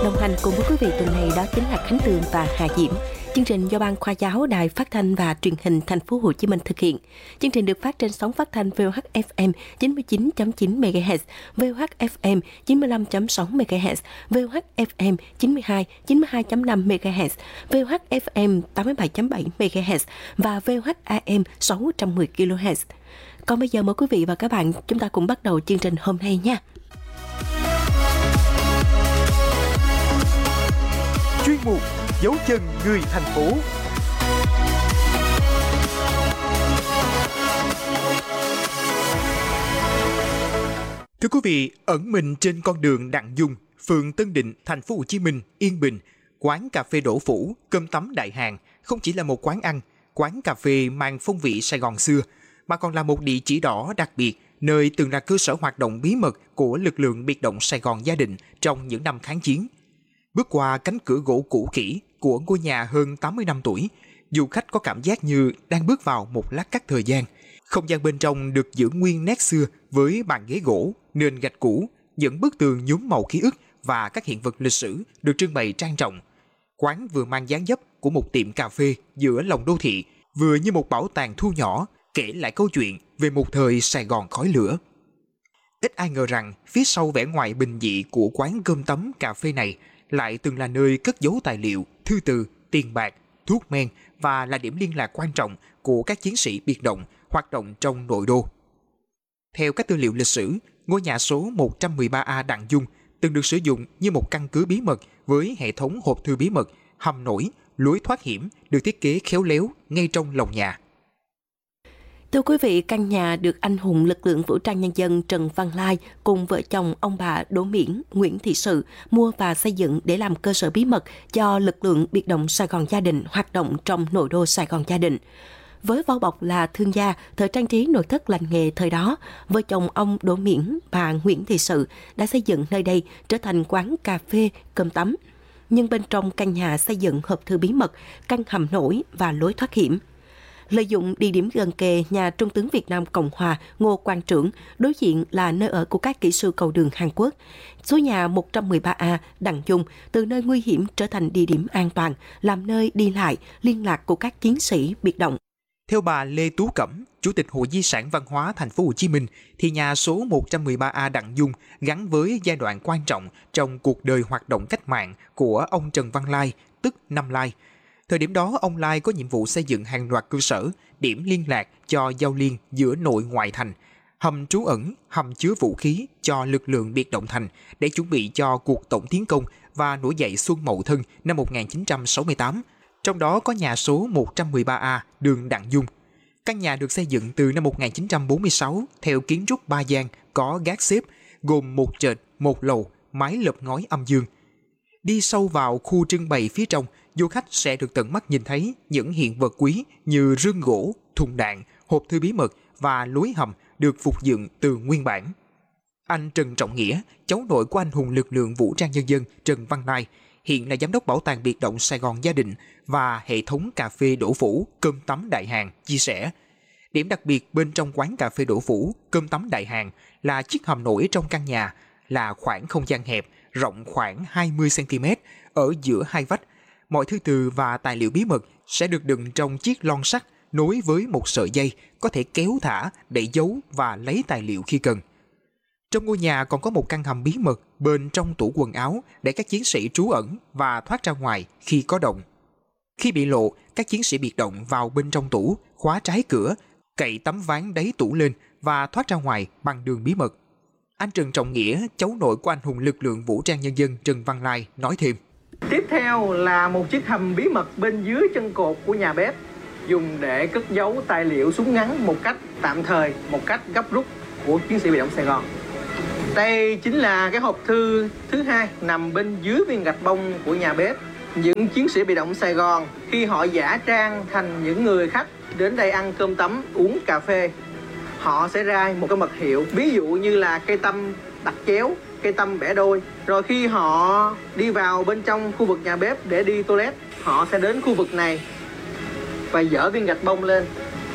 đồng hành cùng với quý vị tuần này đó chính là Khánh Tường và Hà Diễm. Chương trình do Ban Khoa giáo Đài Phát thanh và Truyền hình Thành phố Hồ Chí Minh thực hiện. Chương trình được phát trên sóng phát thanh VOH-FM 99.9 MHz, VOH-FM 95.6 MHz, VOH-FM 92.5 MHz, VOH-FM 87.7 MHz và VOH-AM 610 kHz. Còn bây giờ mời quý vị và các bạn chúng ta cùng bắt đầu chương trình hôm nay nha. Chuyên mục Dấu chân người thành phố. Thưa quý vị, ẩn mình trên con đường Đặng Dung, phường Tân Định, thành phố Hồ Chí Minh, Yên Bình, quán cà phê Đỗ Phủ, cơm tấm Đại Hàng không chỉ là một quán ăn, quán cà phê mang phong vị Sài Gòn xưa, mà còn là một địa chỉ đỏ đặc biệt, nơi từng là cơ sở hoạt động bí mật của lực lượng biệt động Sài Gòn Gia Định trong những năm kháng chiến. Bước qua cánh cửa gỗ cũ kỹ của ngôi nhà hơn 80 năm tuổi, du khách có cảm giác như đang bước vào một lát cắt thời gian. Không gian bên trong được giữ nguyên nét xưa với bàn ghế gỗ, nền gạch cũ, những bức tường nhuốm màu ký ức và các hiện vật lịch sử được trưng bày trang trọng. Quán vừa mang dáng dấp của một tiệm cà phê giữa lòng đô thị, vừa như một bảo tàng thu nhỏ kể lại câu chuyện về một thời Sài Gòn khói lửa. Ít ai ngờ rằng phía sau vẻ ngoài bình dị của quán cơm tấm cà phê này lại từng là nơi cất giấu tài liệu, thư từ, tiền bạc, thuốc men và là điểm liên lạc quan trọng của các chiến sĩ biệt động hoạt động trong nội đô. Theo các tư liệu lịch sử, ngôi nhà số 113A Đặng Dung từng được sử dụng như một căn cứ bí mật với hệ thống hộp thư bí mật, hầm nổi, lối thoát hiểm được thiết kế khéo léo ngay trong lòng nhà. Thưa quý vị, căn nhà được anh hùng lực lượng vũ trang nhân dân Trần Văn Lai cùng vợ chồng ông bà Đỗ Miễn, Nguyễn Thị Sự mua và xây dựng để làm cơ sở bí mật cho lực lượng biệt động Sài Gòn Gia Định hoạt động trong nội đô Sài Gòn Gia Định. Với vỏ bọc là thương gia, thợ trang trí nội thất lành nghề thời đó, vợ chồng ông Đỗ Miễn và Nguyễn Thị Sự đã xây dựng nơi đây trở thành quán cà phê, cơm tấm. Nhưng bên trong căn nhà xây dựng hộp thư bí mật, căn hầm nổi và lối thoát hiểm. Lợi dụng địa điểm gần kề nhà Trung tướng Việt Nam Cộng Hòa Ngô Quang Trưởng, đối diện là nơi ở của các kỹ sư cầu đường Hàn Quốc. Số nhà 113A Đặng Dung từ nơi nguy hiểm trở thành địa điểm an toàn, làm nơi đi lại, liên lạc của các chiến sĩ biệt động. Theo bà Lê Tú Cẩm, Chủ tịch Hội Di sản Văn hóa Thành phố Hồ Chí Minh, thì nhà số 113A Đặng Dung gắn với giai đoạn quan trọng trong cuộc đời hoạt động cách mạng của ông Trần Văn Lai, tức Năm Lai. Thời điểm đó, ông Lai có nhiệm vụ xây dựng hàng loạt cơ sở, điểm liên lạc cho giao liên giữa nội ngoại thành, hầm trú ẩn, hầm chứa vũ khí cho lực lượng biệt động thành để chuẩn bị cho cuộc tổng tiến công và nổi dậy Xuân Mậu Thân năm 1968. Trong đó có nhà số 113A đường Đặng Dung. Căn nhà được xây dựng từ năm 1946 theo kiến trúc ba gian có gác xếp, gồm một trệt, một lầu, mái lợp ngói âm dương. Đi sâu vào khu trưng bày phía trong, du khách sẽ được tận mắt nhìn thấy những hiện vật quý như rương gỗ, thùng đạn, hộp thư bí mật và lối hầm được phục dựng từ nguyên bản. Anh Trần Trọng Nghĩa, cháu nội của anh hùng lực lượng vũ trang nhân dân Trần Văn Lai, hiện là giám đốc bảo tàng biệt động Sài Gòn Gia Định và hệ thống cà phê Đỗ Phủ, cơm tấm Đại Hàng, chia sẻ. Điểm đặc biệt bên trong quán cà phê Đỗ Phủ, cơm tấm Đại Hàng là chiếc hầm nổi trong căn nhà, là khoảng không gian hẹp, rộng khoảng 20cm ở giữa hai vách. Mọi thư từ và tài liệu bí mật sẽ được đựng trong chiếc lon sắt nối với một sợi dây có thể kéo thả để giấu và lấy tài liệu khi cần. Trong ngôi nhà còn có một căn hầm bí mật bên trong tủ quần áo để các chiến sĩ trú ẩn và thoát ra ngoài khi có động. Khi bị lộ, các chiến sĩ biệt động vào bên trong tủ, khóa trái cửa, cậy tấm ván đáy tủ lên và thoát ra ngoài bằng đường bí mật. Anh Trần Trọng Nghĩa, cháu nội của anh hùng lực lượng vũ trang nhân dân Trần Văn Lai nói thêm. Tiếp theo là một chiếc hầm bí mật bên dưới chân cột của nhà bếp, dùng để cất giấu tài liệu súng ngắn một cách tạm thời, một cách gấp rút của chiến sĩ biệt động Sài Gòn. Đây chính là cái hộp thư thứ hai nằm bên dưới viên gạch bông của nhà bếp. Những chiến sĩ biệt động Sài Gòn khi họ giả trang thành những người khách đến đây ăn cơm tấm, uống cà phê, họ sẽ ra một cái mật hiệu, ví dụ như là cây tăm đặt chéo, cây tăm bẻ đôi. Rồi khi họ đi vào bên trong khu vực nhà bếp để đi toilet, họ sẽ đến khu vực này và dỡ viên gạch bông lên,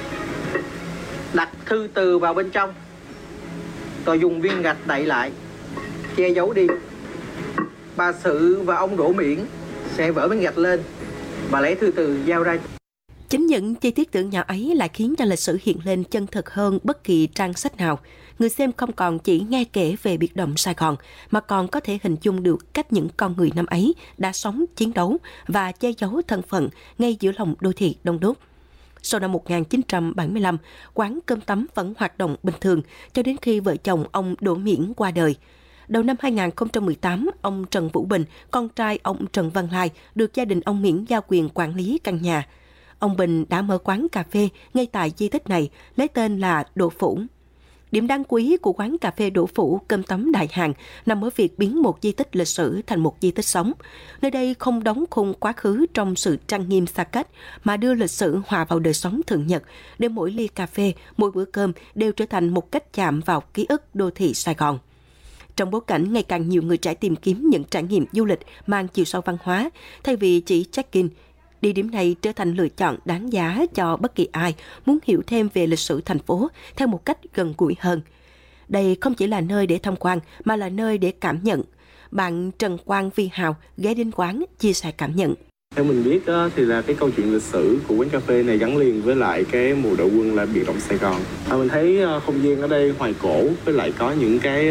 đặt thư từ vào bên trong, rồi dùng viên gạch đậy lại, che giấu đi. bà Sự và ông Đỗ Miễn sẽ vỡ miếng gạch lên và lấy thư từ giao ra. Chính những chi tiết tưởng nhỏ ấy lại khiến cho lịch sử hiện lên chân thực hơn bất kỳ trang sách nào. Người xem không còn chỉ nghe kể về biệt động Sài Gòn, mà còn có thể hình dung được cách những con người năm ấy đã sống, chiến đấu và che giấu thân phận ngay giữa lòng đô thị đông đúc. Sau năm 1975, quán cơm tấm vẫn hoạt động bình thường cho đến khi vợ chồng ông Đỗ Miễn qua đời. Đầu năm 2018, ông Trần Vũ Bình, con trai ông Trần Văn Lai, được gia đình ông Miễn giao quyền quản lý căn nhà. Ông Bình đã mở quán cà phê ngay tại di tích này, lấy tên là Đỗ Phủ. Điểm đáng quý của quán cà phê Đỗ Phủ cơm tấm Đại Hàng nằm ở việc biến một di tích lịch sử thành một di tích sống. Nơi đây không đóng khung quá khứ trong sự trang nghiêm xa cách, mà đưa lịch sử hòa vào đời sống thường nhật, để mỗi ly cà phê, mỗi bữa cơm đều trở thành một cách chạm vào ký ức đô thị Sài Gòn. Trong bối cảnh ngày càng nhiều người trẻ tìm kiếm những trải nghiệm du lịch mang chiều sâu văn hóa, thay vì chỉ check-in, địa điểm này trở thành lựa chọn đáng giá cho bất kỳ ai muốn hiểu thêm về lịch sử thành phố theo một cách gần gũi hơn. Đây không chỉ là nơi để tham quan, mà là nơi để cảm nhận. Bạn Trần Quang Vi Hào ghé đến quán chia sẻ cảm nhận. Theo mình biết thì là cái câu chuyện lịch sử của quán cà phê này gắn liền với lại cái mùa đầu quân là biệt động Sài Gòn. Mình thấy không gian ở đây hoài cổ, với lại có những cái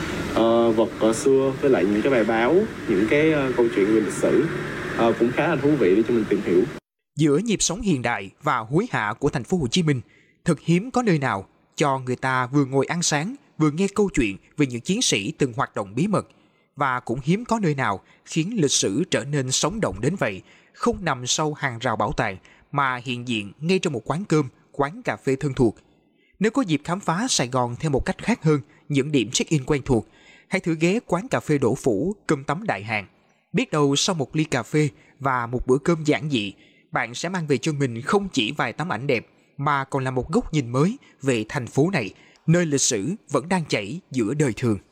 vật xưa, với lại những cái bài báo, những cái câu chuyện về lịch sử cũng khá là thú vị để cho mình tìm hiểu. Giữa nhịp sống hiện đại và hối hả của thành phố Hồ Chí Minh, thật hiếm có nơi nào cho người ta vừa ngồi ăn sáng, vừa nghe câu chuyện về những chiến sĩ từng hoạt động bí mật. Và cũng hiếm có nơi nào khiến lịch sử trở nên sống động đến vậy, không nằm sau hàng rào bảo tàng, mà hiện diện ngay trong một quán cơm, quán cà phê thân thuộc. Nếu có dịp khám phá Sài Gòn theo một cách khác hơn những điểm check-in quen thuộc, hãy thử ghé quán cà phê Đỗ Phủ, cơm tấm Đại Hàng. Biết đâu sau một ly cà phê và một bữa cơm giản dị, bạn sẽ mang về cho mình không chỉ vài tấm ảnh đẹp, mà còn là một góc nhìn mới về thành phố này, nơi lịch sử vẫn đang chảy giữa đời thường.